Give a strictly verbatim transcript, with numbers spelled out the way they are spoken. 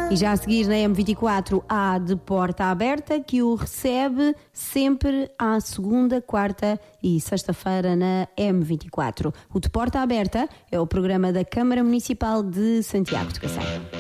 E já a seguir na M vinte e quatro há De Porta Aberta, que o recebe sempre à segunda, quarta e sexta-feira na M vinte e quatro. O De Porta Aberta é o programa da Câmara Municipal de Santiago de Cacém.